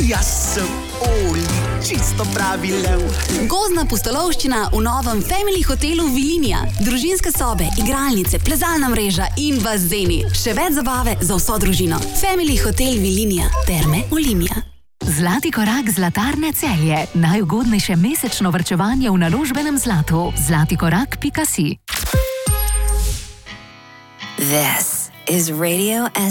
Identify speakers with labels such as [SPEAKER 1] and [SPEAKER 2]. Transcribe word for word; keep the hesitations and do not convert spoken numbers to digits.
[SPEAKER 1] Jaz sem Oli, čisto pravi lev.
[SPEAKER 2] Gozdna pustolovščina v novem Family hotelu Vilinija. Družinske sobe, igralnice, plezalna mreža in bazeni. Še več zabave za vso družino. Family hotel Vilinija. Terme Olimia.
[SPEAKER 3] Zlati korak Zlatarne Celje. Najugodnejše mesečno varčevanje v naložbenem zlatu. zlatikorak pika si.
[SPEAKER 4] This is Radio S